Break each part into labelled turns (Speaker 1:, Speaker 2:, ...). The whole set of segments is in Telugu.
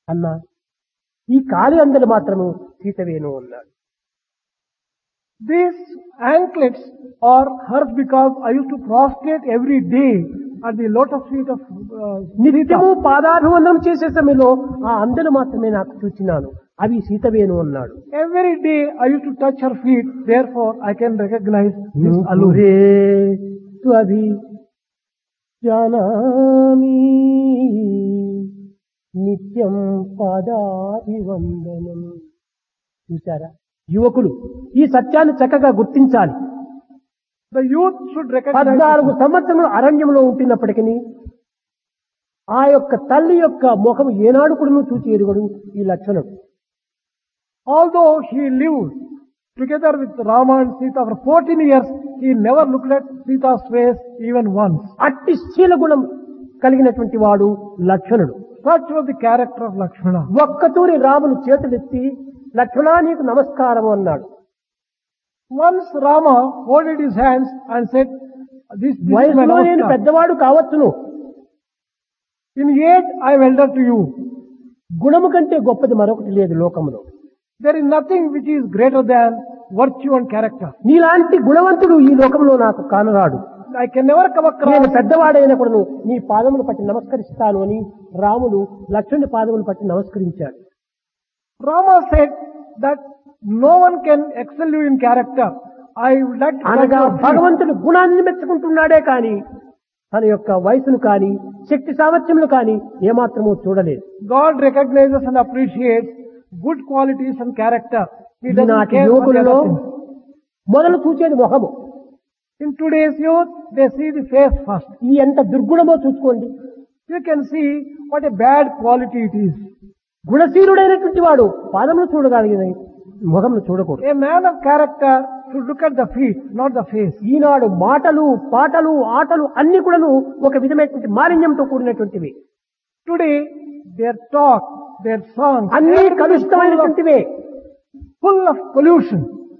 Speaker 1: అన్నా ఈ కాలి అందలు మాత్రము సీతవేను అన్నాడు.
Speaker 2: These anklets are hers because I used to prostrate every day at the lotus feet of
Speaker 1: నిత్యము పాదాభివందనం చేసే సమయంలో ఆ అందలు మాత్రమే నాకు చూచినాను, అవి సీతవేను అన్నాడు.
Speaker 2: Every day I used to touch her feet, therefore I can recognize this allure.
Speaker 1: అలురే త్వభి జానామి నిత్యం పాదాభివందనం. చూసారా యువకులు ఈ సత్యాన్ని చక్కగా గుర్తించాలి.
Speaker 2: The youth should recognize
Speaker 1: 14 సంవత్సరములు అరణ్యంలో ఉంటున్నప్పటికీ ఆ యొక్క తల్లి యొక్క ముఖం ఏనాడు కూడా చూచి ఎరుగడు ఈ లక్షణం.
Speaker 2: although he lived together with Rama and Sita for 14 years, he never looked at Sita's face even once.
Speaker 1: అట్టి శీల గుణం కలిగినటువంటి వాడు లక్షణుడు.
Speaker 2: Such was the character of Lakshmana.
Speaker 1: ఒక్కతూరి రాములు చేతులెత్తి లక్ష్మణా నీకు నమస్కారం అన్నాడు.
Speaker 2: Once Rama folded his hands and said, this is my
Speaker 1: వయసులో నేను
Speaker 2: namaskar.
Speaker 1: పెద్దవాడు కావచ్చును,
Speaker 2: In age I am elder to you.
Speaker 1: గుణము కంటే గొప్పది మరొకటి లేదు లోకములో.
Speaker 2: There is nothing which is greater than virtue and character.
Speaker 1: నీలాంటి గుణవంతుడు ఈ లోకంలో నాకు కానరాడు.
Speaker 2: I can never come
Speaker 1: నేను
Speaker 2: across.
Speaker 1: పెద్దవాడైన కూడా నీ పాదములు పట్టి నమస్కరిస్తాను అని రాములు లక్ష్మణుని పాదములు పట్టి నమస్కరించాడు.
Speaker 2: Rama said that no one can excel you in character. I would like to
Speaker 1: అనగా
Speaker 2: touch your feet.
Speaker 1: భగవంతుడు గుణాన్ని మెచ్చుకుంటున్నాడే కాని తన యొక్క వయసును కాని శక్తి సామర్థ్యములు కాని ఏమాత్రమూ చూడలేదు.
Speaker 2: God recognizes and appreciates good qualities and character. He doesn't
Speaker 1: ఈనాటి
Speaker 2: care for the
Speaker 1: యువకులలో
Speaker 2: other things.
Speaker 1: మొదలు చూచేది ముఖము.
Speaker 2: In today's youth, they see the face first.
Speaker 1: ఈ ఎంత దుర్గుణమో చూసుకోండి.
Speaker 2: You can see what a bad quality it is.
Speaker 1: గుణశీలుడైనటువంటి వాడు పాదములు చూడగలిగిన ముఖమును చూడకూడదు.
Speaker 2: A man of character should look at the feet, not the face.
Speaker 1: ఈనాడు మాటలు పాటలు ఆటలు అన్ని కూడాను ఒక విధమైనటువంటి మాలిన్యంతో కూడినటువంటివి.
Speaker 2: Today, their talk, their songs,
Speaker 1: అన్ని
Speaker 2: everything is
Speaker 1: కలుషితమైనటువంటివే.
Speaker 2: full of pollution.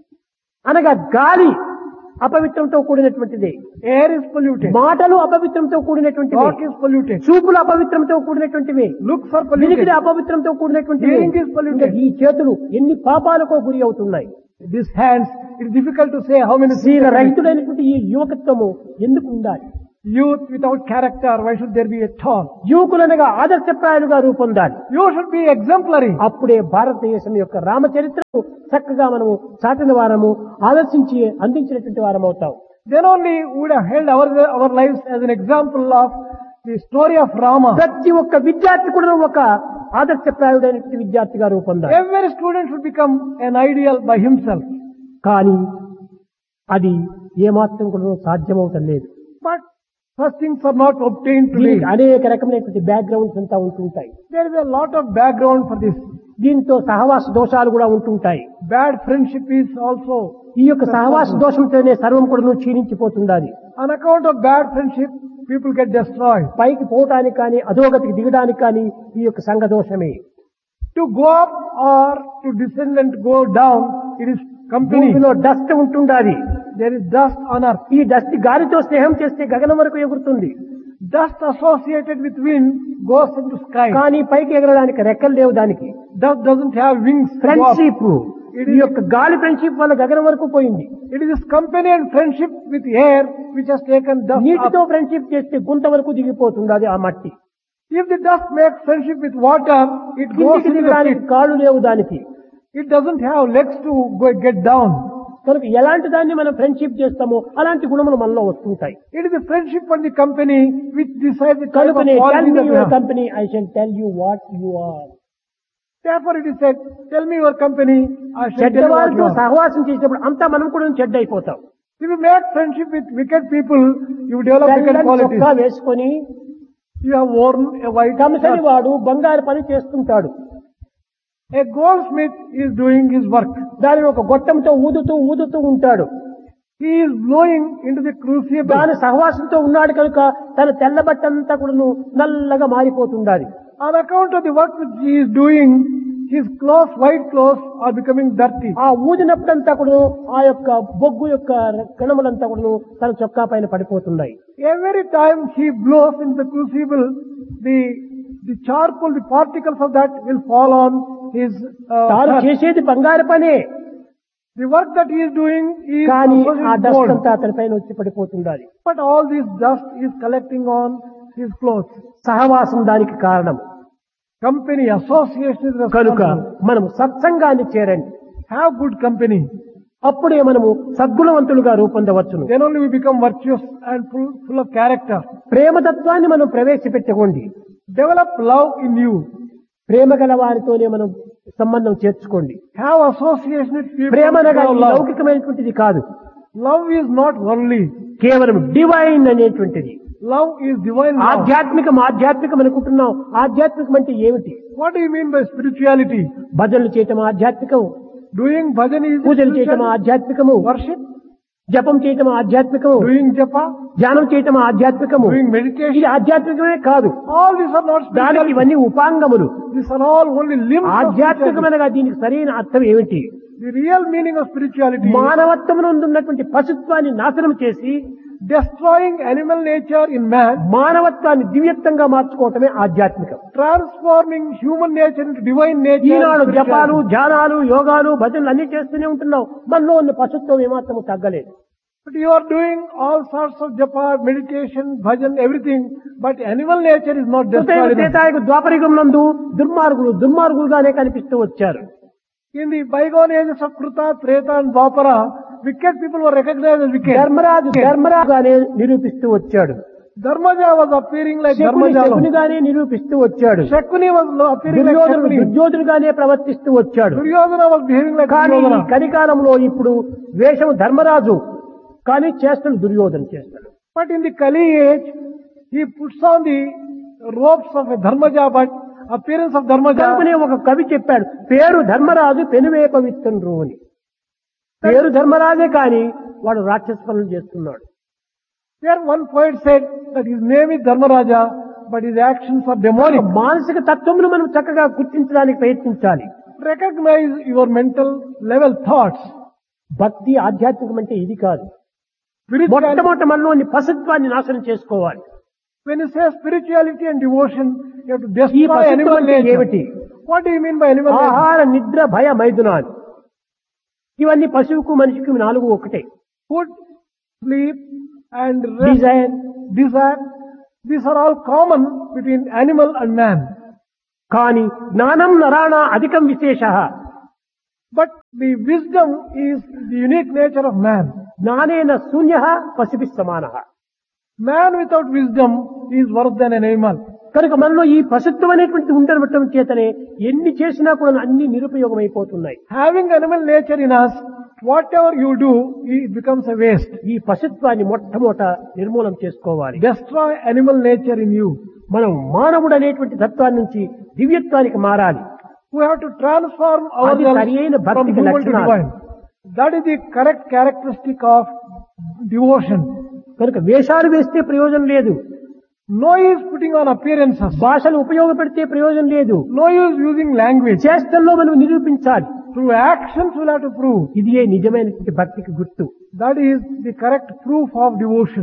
Speaker 1: అనగా గాలి అపవిత్రంతో కూడినటువంటిది,
Speaker 2: Air is polluted.
Speaker 1: మాటలు అపవిత్రంతో కూడినటువంటివి,
Speaker 2: Talk is polluted.
Speaker 1: చూపులు అపవిత్రంతో కూడినటువంటివి,
Speaker 2: Looks are
Speaker 1: వినికిడి
Speaker 2: polluted.
Speaker 1: అపవిత్రంతో కూడినటువంటివి.
Speaker 2: Hearing is polluted.
Speaker 1: ఇంకా ఈ చేతులు ఎన్ని పాపాలకో గురి అవుతున్నాయి.
Speaker 2: These hands, it is difficult to say how many
Speaker 1: శీల
Speaker 2: sins.
Speaker 1: రహితుడైనటువంటి ఈ యువకత్వము ఎందుకు ఉండాలి?
Speaker 2: Youth without character, why should there be at all?
Speaker 1: యువకులనగా ఆదర్శప్రాయాలుగా రూపొందాలి.
Speaker 2: You should be exemplary.
Speaker 1: అప్పుడే భారతదేశం యొక్క రామచరిత్రను చక్కగా మనము చాటిన వారము ఆదర్శించి అందించినటువంటి వారం అవుతాం.
Speaker 2: Then only we would have held our lives as an example of the story of Rama.
Speaker 1: ప్రతి ఒక్క విద్యార్థి కూడా ఒక ఆదర్శప్రాయుడైనటువంటి విద్యార్థిగా రూపొందాలి.
Speaker 2: Every student should become an ideal by himself.
Speaker 1: కానీ అది ఏమాత్రం కూడా సాధ్యమవుతం లేదు.
Speaker 2: But such things are not obtained today.
Speaker 1: దీనికి అనేక రకమైనటువంటి బ్యాక్గ్రౌండ్స్ అంతా ఉంటుంటాయి.
Speaker 2: There is a lot of background for this.
Speaker 1: దీంతో సహవాస దోషాలు కూడా ఉంటుంటాయి.
Speaker 2: Bad friendship is also.
Speaker 1: ఈ యొక్క సహవాస దోషంతోనే సర్వం కూడా క్షీణించిపోతుండాలి.
Speaker 2: On account of bad friendship, people get destroyed.
Speaker 1: పైకి పోవటానికి కానీ అధోగతికి దిగడానికి కానీ ఈ యొక్క సంఘ దోషమే.
Speaker 2: To go up or to descend and go down, it is company.
Speaker 1: భూమిలో డస్ట్ ఉంటుండాలి.
Speaker 2: There is dust on earth.
Speaker 1: ఈ డస్ట్ గాలితో స్నేహం చేస్తే గగనం వరకు ఎగురుతుంది.
Speaker 2: Dust associated with wind goes into sky.
Speaker 1: కానీ పైకి ఎగరడానికి రెక్కలు లేవు దానికి.
Speaker 2: Dust doesn't have wings. to go up.
Speaker 1: Friendship ఈ యొక్క గాలి ఫ్రెండ్షిప్ వల్ల గగనం వరకు పోయింది.
Speaker 2: It is this company and friendship with air which has taken dust
Speaker 1: నీటితో
Speaker 2: up.
Speaker 1: ఫ్రెండ్షిప్ చేస్తే గుంత వరకు దిగిపోతుంది ఆ మట్టి.
Speaker 2: If the dust makes friendship with water, it goes
Speaker 1: కిందికి
Speaker 2: into the
Speaker 1: దిగడానికి
Speaker 2: pit.
Speaker 1: కాళ్ళు లేవు దానికి.
Speaker 2: It doesn't have legs to go get down.
Speaker 1: కనుక ఎలాంటి దాన్ని మనం ఫ్రెండ్షిప్ చేస్తామో అలాంటి గుణములు మనలో వస్తుంటాయి.
Speaker 2: It is the friendship and the company which decides the type of
Speaker 1: కనుకనే tell
Speaker 2: quality
Speaker 1: me
Speaker 2: that we
Speaker 1: your
Speaker 2: have.
Speaker 1: Company I shall tell you what you are.
Speaker 2: Therefore it is said, tell me your company, I shall tell you what
Speaker 1: చెడ్డవారితో
Speaker 2: you are.
Speaker 1: సహవాసం చేసినప్పుడు అంతా మనం కూడా చెడ్డ అయిపోతాం.
Speaker 2: If you make friendship with wicked people, you develop wicked
Speaker 1: తెల్లని
Speaker 2: qualities.
Speaker 1: చొక్కా వేసుకొని
Speaker 2: You have worn a white
Speaker 1: కంసరి
Speaker 2: shirt.
Speaker 1: వాడు బంగారు పని చేస్తుంటాడు.
Speaker 2: A goldsmith is doing his work.
Speaker 1: దానిని ఒక గొట్టంతో ఊదుతూ ఉంటాడు.
Speaker 2: He is blowing into the crucible.
Speaker 1: దాని సహవాసంతో ఉన్నాడు కనుక తన తెల్ల బట్టంతా కూడా నల్లగా మారిపోతుండాలి.
Speaker 2: On account of the work which he is doing, his clothes, white clothes, are becoming dirty.
Speaker 1: ఆ ఊదినప్పుడంతా కూడా ఆ యొక్క బొగ్గు యొక్క కణములంతా కూడా తన చొక్కా పైన పడిపోతున్నాయి.
Speaker 2: Every time he blows into the crucible, the the charcoal, the particles of that will fall on his
Speaker 1: తాను
Speaker 2: shirt.
Speaker 1: చేసేది బంగారు పనే,
Speaker 2: The work that he is doing is
Speaker 1: కానీ
Speaker 2: associated
Speaker 1: ఆ
Speaker 2: with
Speaker 1: డస్ట్
Speaker 2: gold.
Speaker 1: అంతా అతని పైన వచ్చి పడిపోతుండాలి.
Speaker 2: But all this dust is collecting on his clothes.
Speaker 1: సహవాసం దానికి కారణం.
Speaker 2: Company, association is
Speaker 1: కనుక
Speaker 2: responsible.
Speaker 1: మనం సత్సంగాన్ని చేరండి,
Speaker 2: Have good company.
Speaker 1: అప్పుడే మనము సద్గుణవంతులుగా రూపొందవచ్చును.
Speaker 2: Then only we become virtuous and full of character.
Speaker 1: ప్రేమతత్వాన్ని మనం ప్రవేశపెట్టుకోండి.
Speaker 2: Develop love in you.
Speaker 1: ప్రేమ గల వారితోనే మనం సంబంధం చేర్చుకోండి.
Speaker 2: Have association with people.
Speaker 1: Prema
Speaker 2: who
Speaker 1: అనగా
Speaker 2: have
Speaker 1: ఈ
Speaker 2: love.
Speaker 1: లౌకికమైనటువంటిది కాదు,
Speaker 2: Love is not worldly.
Speaker 1: కేవలం డివైన్ అనేటువంటిది.
Speaker 2: Love is divine love.
Speaker 1: ఆధ్యాత్మికం అనుకుంటున్నాం. ఆధ్యాత్మికం అంటే ఏమిటి?
Speaker 2: What do you mean by spirituality?
Speaker 1: భజనలు చేయటం ఆధ్యాత్మికం,
Speaker 2: Doing bhajan is
Speaker 1: పూజలు చేయటం
Speaker 2: spirituality.
Speaker 1: ఆధ్యాత్మికము,
Speaker 2: Worship,
Speaker 1: జపం చేయటం ఆధ్యాత్మికము,
Speaker 2: doing japa,
Speaker 1: ధ్యానం చేయటం ఆధ్యాత్మికము.
Speaker 2: doing
Speaker 1: ఇది
Speaker 2: meditation.
Speaker 1: ఆధ్యాత్మికమే కాదు,
Speaker 2: All these are not
Speaker 1: దానికి
Speaker 2: spirituality.
Speaker 1: ఇవన్నీ ఉపాంగములు.
Speaker 2: These are all only limbs of spirituality.
Speaker 1: ఆధ్యాత్మికమనగా దీనికి సరైన అర్థం ఏమిటి?
Speaker 2: The real meaning of spirituality is
Speaker 1: మానవత్వమునందు ఉన్నటువంటి పశుత్వాన్ని నాశనం చేసి
Speaker 2: destroying animal nature in man,
Speaker 1: మానవత్వాన్ని దివ్యత్వంగా మార్చుకోవటమే ఆధ్యాత్మికం.
Speaker 2: transforming human nature into divine nature.
Speaker 1: ఈనాడు
Speaker 2: spirituality.
Speaker 1: జపాలు, ధ్యానాలు, యోగాలు, భజనలు అన్ని చేస్తూనే ఉంటున్నాం. మనలో ఉన్న పశుత్వం ఏమాత్రము తగ్గలేదు.
Speaker 2: But you are doing all sorts of japa, meditation, bhajan, everything, but animal nature is not destroyed.
Speaker 1: త్రేతాయుగ ద్వాపరయుగమునందు దుర్మార్గులుగానే కనిపిస్తూ వచ్చారు.
Speaker 2: In the bygone ages of Kruta, Treta and Dwapara, wicked people were recognized as wicked.
Speaker 1: ధర్మరాజుగానే నిరూపిస్తూ వచ్చాడు.
Speaker 2: Dharmaja was appearing like
Speaker 1: Shakuni
Speaker 2: Dharmaja.
Speaker 1: శకునిగానే నిరూపిస్తూ వచ్చాడు.
Speaker 2: Shakuni was appearing like Shakuni.
Speaker 1: దుర్యోధనుగానే ప్రవర్తిస్తూ వచ్చాడు.
Speaker 2: Duryodhana was behaving like
Speaker 1: కానీ ఈ
Speaker 2: Duryodhana.
Speaker 1: కలికాలంలో ఇప్పుడు వేషము ధర్మరాజు, కానీ చేష్టలు దుర్యోధన చేస్తాడు.
Speaker 2: But in the Kali age, he puts on the robes of a Dharmaja, but appearance of Dharmaja.
Speaker 1: కనుకనే ఒక కవి చెప్పాడు, పేరు ధర్మరాజు పెనువేప విత్తండ్రు అని. పేరు ధర్మరాజే కానీ వాడు రాక్షస పనులు చేస్తున్నాడు.
Speaker 2: There one poet said that his name is Dharmaraja, but his actions are demonic.
Speaker 1: మానసిక తత్వమును మనం చక్కగా గుర్తించడానికి ప్రయత్నించాలి.
Speaker 2: Recognize your mental level thoughts.
Speaker 1: భక్తి ఆధ్యాత్మికం అంటే ఇది కాదు.
Speaker 2: Spirituality.
Speaker 1: మొట్టమొదటి మనలోని పశుత్వాన్ని నాశనం చేసుకోవాలి.
Speaker 2: When you say spirituality and devotion, you have to
Speaker 1: ఈ
Speaker 2: destroy
Speaker 1: పశుత్వం
Speaker 2: animal
Speaker 1: అంటే
Speaker 2: nature.
Speaker 1: ఏమిటి?
Speaker 2: What do you mean by animal nature?
Speaker 1: ఆహార, నిద్ర, భయ, మైథునాలు, ఇవన్నీ పశువుకు మనిషికి నాలుగు ఒకటే.
Speaker 2: Food, sleep, and rest,
Speaker 1: Dzire,
Speaker 2: desire. These are all common between animal and man.
Speaker 1: కానీ జ్ఞానం నరాణ అధికం విశేష.
Speaker 2: But the wisdom is the unique nature of man.
Speaker 1: జ్ఞానేన శూన్య పశుభి సమాన.
Speaker 2: Man without wisdom is worse than an animal.
Speaker 1: కనుక మనలో ఈ పశుత్వం అనేటువంటి ఉండటం చేతనే ఎన్ని చేసినా కూడా అన్ని నిరుపయోగమైపోతున్నాయి.
Speaker 2: Having animal nature in us, whatever you do, it becomes a waste.
Speaker 1: ఈ పశుత్వాన్ని మొట్టమొదట నిర్మూలన చేసుకోవాలి.
Speaker 2: Destroy animal nature in you.
Speaker 1: మనం మానవుడు అనేటువంటి తత్వాన్ని నుంచి దివ్యత్వానికి మారాలి.
Speaker 2: We have to transform
Speaker 1: అది సరియైన
Speaker 2: ourselves from
Speaker 1: భక్తికి
Speaker 2: human to
Speaker 1: లక్షణాలు.
Speaker 2: divine. That is the correct characteristic of devotion.
Speaker 1: కనుక వేషాలు వేస్తే ప్రయోజనం లేదు,
Speaker 2: No use putting on appearances.
Speaker 1: భాషలు ఉపయోగపెడితే ప్రయోజనం లేదు.
Speaker 2: No use using language.
Speaker 1: చేష్టల్లో మనం నిరూపించాలి.
Speaker 2: Through actions we'll have to prove.
Speaker 1: ఇది నిజమైనటువంటి భక్తికి గుర్తు.
Speaker 2: That is the correct proof of devotion.